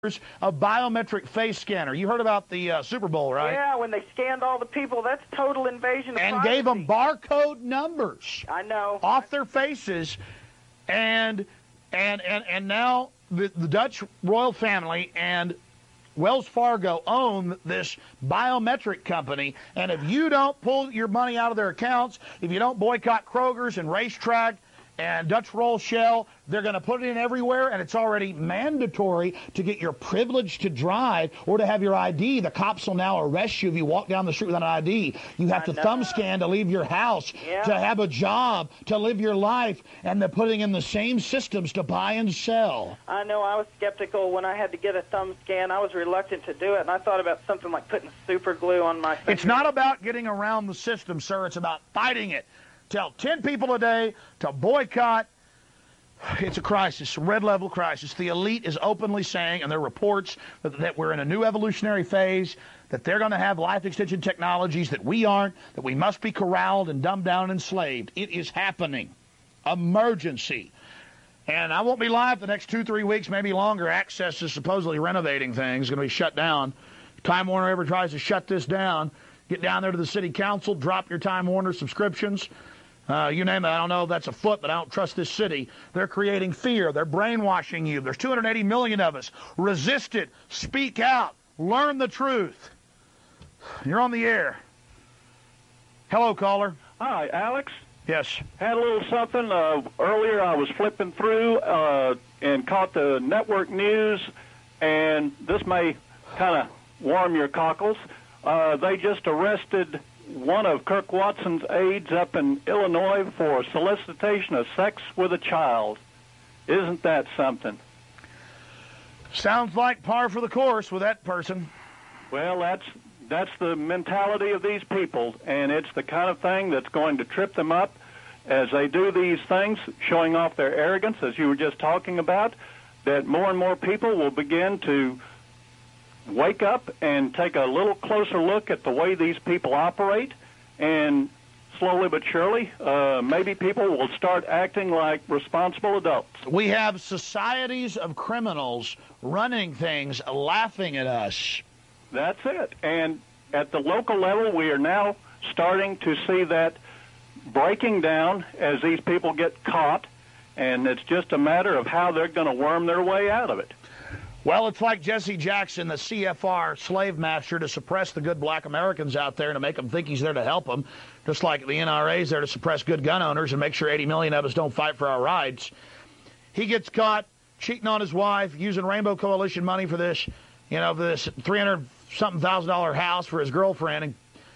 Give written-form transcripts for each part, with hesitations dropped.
a biometric face scanner. You heard about the Super Bowl, right? Yeah, when they scanned all the people, that's total invasion of and privacy. Gave them barcode numbers. I know. Off their faces, and now the Dutch royal family and Wells Fargo own this biometric company, and if you don't pull your money out of their accounts, if you don't boycott Kroger's and Racetrack and Dutch Roll Shell, they're going to put it in everywhere, and it's already mandatory to get your privilege to drive or to have your ID. The cops will now arrest you if you walk down the street without an ID. You have to thumb scan to leave your house, to have a job, to live your life, and they're putting in the same systems to buy and sell. I know. I was skeptical when I had to get a thumb scan. I was reluctant to do it, and I thought about something like putting super glue on my finger. It's not about getting around the system, sir. It's about fighting it. Tell 10 people a day to boycott. It's a crisis, a red-level crisis. The elite is openly saying, and there are reports that we're in a new evolutionary phase, that they're going to have life extension technologies that we aren't, that we must be corralled and dumbed down and enslaved. It is happening. Emergency. And I won't be live the next 2-3 weeks, maybe longer. Access is supposedly renovating things, going to be shut down. If Time Warner ever tries to shut this down, get down there to the city council, drop your Time Warner subscriptions. You name it. I don't know if that's a foot, but I don't trust this city. They're creating fear. They're brainwashing you. There's 280 million of us. Resist it. Speak out. Learn the truth. You're on the air. Hello, caller. Hi, Alex. Yes. Had a little something. Earlier I was flipping through and caught the network news, and this may kind of warm your cockles. They just arrested one of Kirk Watson's aides up in Illinois for solicitation of sex with a child. Isn't that something? Sounds like par for the course with that person. Well, that's the mentality of these people, and it's the kind of thing that's going to trip them up as they do these things, showing off their arrogance, as you were just talking about, that more and more people will begin to wake up and take a little closer look at the way these people operate, and slowly but surely, maybe people will start acting like responsible adults. We have societies of criminals running things, laughing at us. That's it. And at the local level, we are now starting to see that breaking down as these people get caught, and it's just a matter of how they're going to worm their way out of it. Well, it's like Jesse Jackson, the CFR slave master, to suppress the good black Americans out there and to make them think he's there to help them, just like the NRA is there to suppress good gun owners and make sure 80 million of us don't fight for our rights. He gets caught cheating on his wife, using Rainbow Coalition money for this, for this $300-something thousand house for his girlfriend.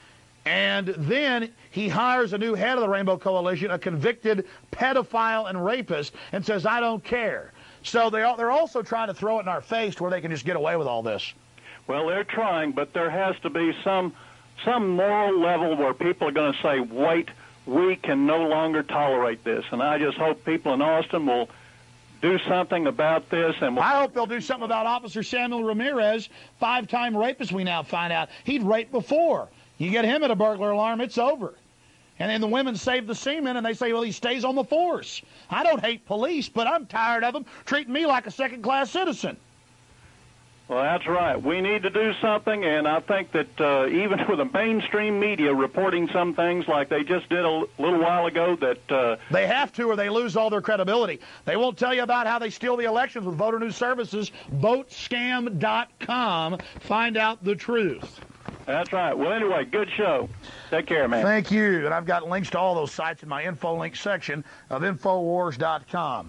And then he hires a new head of the Rainbow Coalition, a convicted pedophile and rapist, and says, I don't care. So they're also trying to throw it in our face to where they can just get away with all this. Well, they're trying, but there has to be some moral level where people are going to say, wait, we can no longer tolerate this. And I just hope people in Austin will do something about this. And I hope they'll do something about Officer Samuel Ramirez, 5-time rapist we now find out. He'd raped before. You get him at a burglar alarm, it's over. And then the women save the seamen, and they say, well, he stays on the force. I don't hate police, but I'm tired of them treating me like a second-class citizen. Well, that's right. We need to do something, and I think that even with the mainstream media reporting some things like they just did a little while ago, that they have to, or they lose all their credibility. They won't tell you about how they steal the elections with Voter News Services. VoteScam.com. Find out the truth. That's right. Well, anyway, good show. Take care, man. Thank you. And I've got links to all those sites in my info link section of Infowars.com.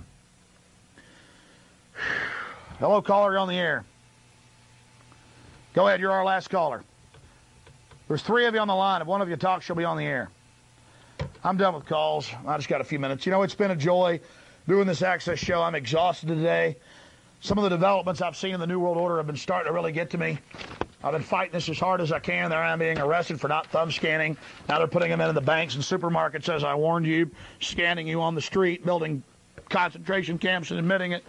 Hello, caller. You're on the air. Go ahead. You're our last caller. There's 3 of you on the line. If one of you talks, she'll be on the air. I'm done with calls. I just got a few minutes. It's been a joy doing this Access show. I'm exhausted today. Some of the developments I've seen in the New World Order have been starting to really get to me. I've been fighting this as hard as I can. There I am being arrested for not thumb scanning. Now they're putting them into the banks and supermarkets, as I warned you, scanning you on the street, building concentration camps and admitting it.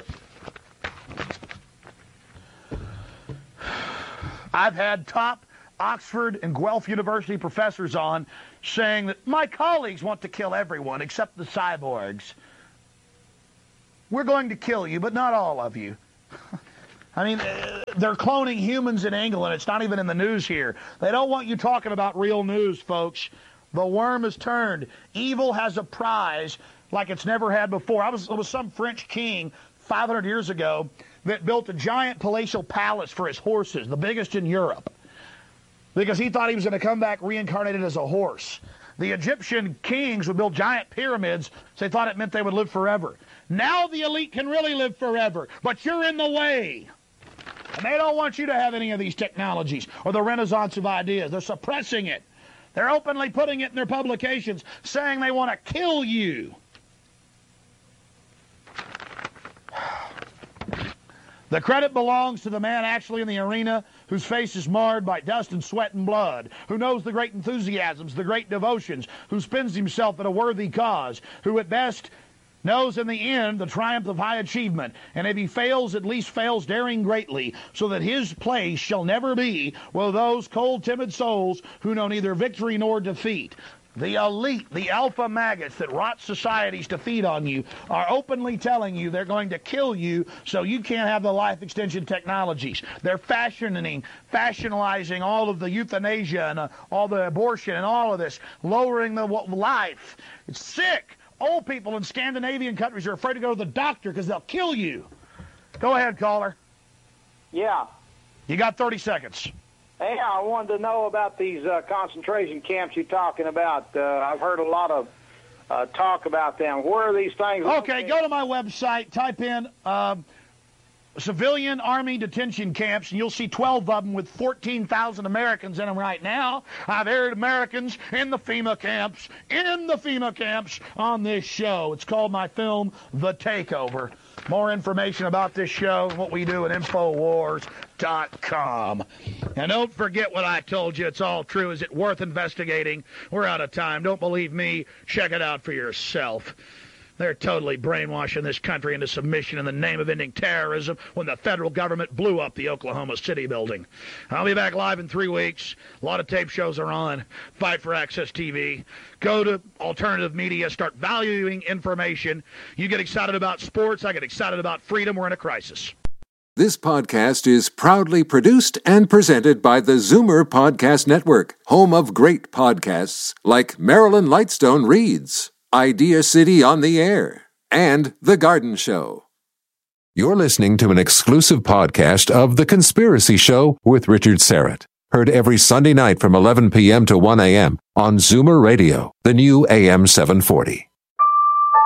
I've had top Oxford and Guelph University professors on saying that my colleagues want to kill everyone except the cyborgs. We're going to kill you, but not all of you. I mean, they're cloning humans in England. It's not even in the news here. They don't want you talking about real news, folks. The worm has turned. Evil has a prize like it's never had before. It was some French king 500 years ago that built a giant palatial palace for his horses, the biggest in Europe, because he thought he was going to come back reincarnated as a horse. The Egyptian kings would build giant pyramids, so they thought it meant they would live forever. Now the elite can really live forever, but you're in the way. And they don't want you to have any of these technologies or the renaissance of ideas. They're suppressing it. They're openly putting it in their publications, saying they want to kill you. The credit belongs to the man actually in the arena whose face is marred by dust and sweat and blood, who knows the great enthusiasms, the great devotions, who spends himself in a worthy cause, who at best knows in the end the triumph of high achievement, and if he fails, at least fails daring greatly, so that his place shall never be with those cold, timid souls who know neither victory nor defeat. The elite, the alpha maggots that rot societies to feed on you, are openly telling you they're going to kill you so you can't have the life extension technologies. They're fashionalizing all of the euthanasia and all the abortion and all of this, lowering the life. It's sick. Old people in Scandinavian countries are afraid to go to the doctor because they'll kill you. Go ahead, caller. Yeah. You got 30 seconds. Hey, I wanted to know about these concentration camps you're talking about. I've heard a lot of talk about them. Where are these things? Okay, go to my website, type in civilian army detention camps, and you'll see 12 of them with 14,000 Americans in them right now. I've aired Americans in the FEMA camps on this show. It's called my film, The Takeover. More information about this show and what we do at Infowars.com. And don't forget what I told you. It's all true. Is it worth investigating? We're out of time. Don't believe me. Check it out for yourself. They're totally brainwashing this country into submission in the name of ending terrorism when the federal government blew up the Oklahoma City building. I'll be back live in 3 weeks. A lot of tape shows are on. Fight for Access TV. Go to alternative media. Start valuing information. You get excited about sports. I get excited about freedom. We're in a crisis. This podcast is proudly produced and presented by the Zoomer Podcast Network, home of great podcasts like Marilyn Lightstone Reads, Idea City on the Air, and The Garden Show. You're listening to an exclusive podcast of The Conspiracy Show with Richard Serrett. Heard every Sunday night from 11 p.m. to 1 a.m. on Zoomer Radio, the new AM 740.